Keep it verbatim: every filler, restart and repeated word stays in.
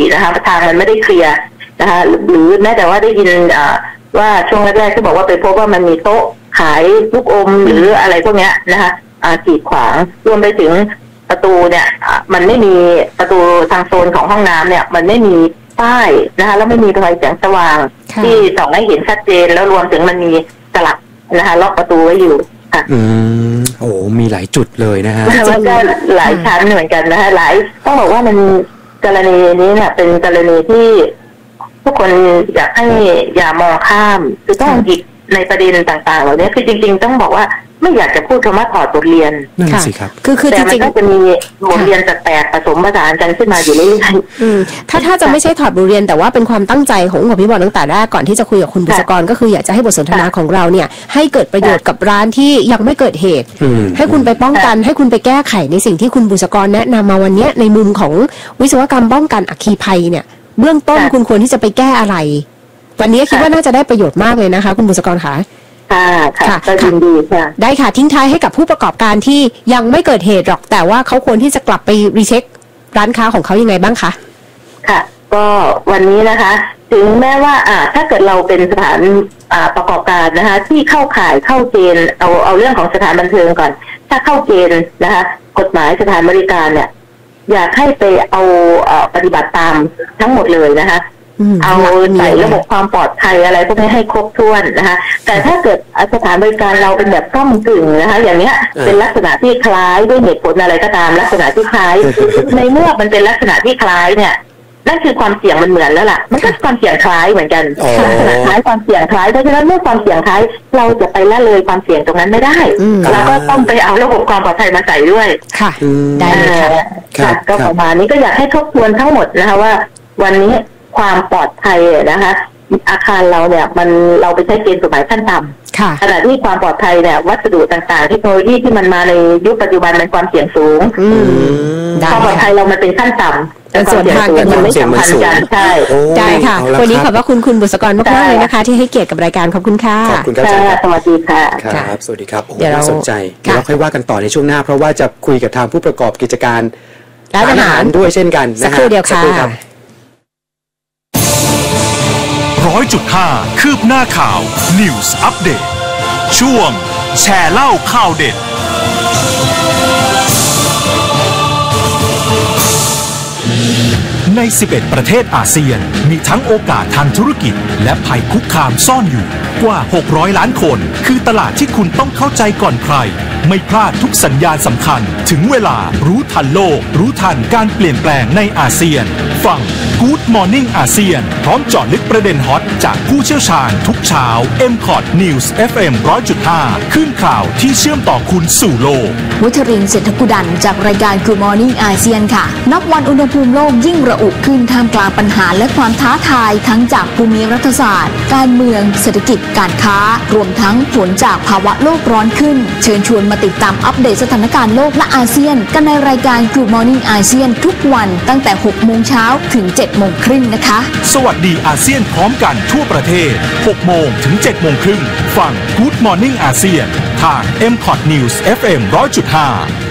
นะคะทางมันไม่ได้เคลียร์นะคะหรือแม้แต่ว่าได้ยินว่าช่วงแรกๆที่บอกว่าไปพบว่ามันมีโต๊ะขายลูกอมหรืออะไรพวกนี้นะคะกีดขวางรวมไปถึงประตูเนี่ยมันไม่มีประตูทางโซนของห้องน้ำเนี่ยมันไม่มีป้ายนะคะแล้วไม่มีไฟแสงสว่างที่ส่องให้เห็นชัดเจนแล้วรวมถึงมันมีสลักนะคะล็อกประตูไว้อยู่ค่ะอืมโอ้มีหลายจุดเลยนะฮะมันก็หลายชั้นเหมือนกันนะคะหลายต้องบอกว่ามันกรณีนี้เนี่ยเป็นกรณีที่ทุกคนอยากให้อย่ามองข้ามคือต้องหยิบในประเด็นต่างๆเหล่านี้คือจริงๆต้องบอกว่าไม่อยากจะพูดคำว่าถอดบทเรียนนั่นสิครับคือคือจริงๆก็จะมีบทเรียนแปลกๆผสมผสานกันขึ้นมาอยู่เรื่อยๆถ้าถ้าจะไม่ใช่ถอดบทเรียนแต่ว่าเป็นความตั้งใจของคุณพี่บอลตั้งแต่แรกก่อนที่จะคุยกับคุณบุษกรก็คืออยากจะให้บทสนทนาของเราเนี่ยให้เกิดประโยชน์กับร้านที่ยังไม่เกิดเหตุให้คุณไปป้องกันให้คุณไปแก้ไขในสิ่งที่คุณบุษกรแนะนำมาวันนี้ในมุมของวิศวกรรมป้องกันอัคคีภัยเนี่ยเบื้องต้นคุณควรที่จะไปแก้อะไรวันนี้คิดว่าน่าจะได้ประโยชน์มากเลยนะคะคุณบุษกรค่ะค่ะค่ะก็ยินดีค่ะได้ค่ะทิ้งท้ายให้กับผู้ประกอบการที่ยังไม่เกิดเหตุหรอกแต่ว่าเขาควรที่จะกลับไปรีเช็คร้านค้าของเขายังไงบ้างคะค่ะก็วันนี้นะคะถึงแม้ว่าอ่าถ้าเกิดเราเป็นสถานอ่าประกอบการนะคะที่เข้าข่ายเข้าเกณฑ์เอาเอาเรื่องของสถานบันเทิงก่อนถ้าเข้าเกณฑ์นะคะกฎหมายสถานบริการเนี่ยอยากให้ไปเอาเอ่อปฏิบัติตามทั้งหมดเลยนะคะเอาใส่ระบบความปลอดภัยอะไรพวกนี้ให้ครบถ้วนนะคะแต่ถ้าเกิดสถานบริการเราเป็นแบบก้มกึ่งนะคะอย่างเนี้ยเป็นลักษณะที่คล้ายด้วยเหตุผลอะไรก็ตามลักษณะที่คล้ายในเมื่อมันเป็นลักษณะที่คล้ายเนี่ยนั่นคือความเสี่ยงมันเหมือนแล้วล่ะมันก็ความเสี่ยงคล้ายเหมือนกันลักษณะคล้ายความเสี่ยงคล้ายเพราะฉะนั้นเมื่อความเสี่ยงคล้ายเราจะไปละเลยความเสี่ยงตรงนั้นไม่ได้เราก็ต้องไปเอาระบบความปลอดภัยมาใส่ด้วยค่ะได้เลยค่ะก็ประมาณนี้ก็อยากให้ทบทวนทั้งหมดนะคะว่าวันนี้ความปลอดภัยนะคะอาคารเราเนี่ยมันเราไปใช้เกณฑ์กฎหมายขั้นต่ำขณะที่ความปลอดภัยเนี่ยวัสดุต่างๆเทคโนโลยีที่มันมาในยุคปัจจุบันมันความเสี่ยงสูงความปลอดภัยเรามันเป็นขั้นต่ำแต่ส่วนทางกันมันไม่สัมพันธ์กันใช่ใช่ค่ะวันนี้ขอบพระคุณคุณบุษกรมากๆเลยนะคะที่ให้เกียรติกับรายการขอบคุณค่ะขอบคุณครับสวัสดีค่ะครับสวัสดีครับโอ้น่าสนใจเดี๋ยวเราค่อยว่ากันต่อในช่วงหน้าเพราะว่าจะคุยกับทางผู้ประกอบกิจการร้านอาหารด้วยเช่นกันสักครู่เดียวค่ะร้อยจุดห้าคืบหน้าข่าว News Update ช่วงแชร์เล่าข่าวเด็ดในสิบเอ็ดประเทศอาเซียนมีทั้งโอกาสทางธุรกิจและภัยคุกคามซ่อนอยู่กว่าหกร้อยล้านคนคือตลาดที่คุณต้องเข้าใจก่อนใครไม่พลาดทุกสัญญาณสำคัญถึงเวลารู้ทันโลกรู้ทันการเปลี่ยนแปลงในอาเซียนฟัง Good Morning อาเซียนพร้อมเจาะลึกประเด็นฮอตจากผู้เชี่ยวชาญทุกเช้า เอ็ม คอท News เอฟ เอ็ม หนึ่งร้อยจุดห้า ขึ้นข่าวที่เชื่อมต่อคุณสู่โลกวัชรินทร์ เศรษฐกุดันจากรายการ Good Morning อาเซียนค่ะนับวันอุณหภูมิโลกยิ่งระอุขึ้นท่ามกลางปัญหาและความท้าทายทั้งจากภูมิรัฐศาสตร์การเมืองเศรษฐกิจการค้ารวมทั้งผลจากภาวะโลกร้อนขึ้นเชิญชวนมาติดตามอัปเดตสถานการณ์โลกและอาเซียนกันในรายการ Good Morning อาเซียนทุกวันตั้งแต่หกโมงเช้าถึงเจ็ดโมงครึ่งนะคะสวัสดีอาเซียนพร้อมกันทั่วประเทศหกโมงถึงเจ็ดโมงครึ่งฟัง Good Morning อาเซียนทาง เอ็ม คอท News เอฟ เอ็ม หนึ่งร้อยจุดห้า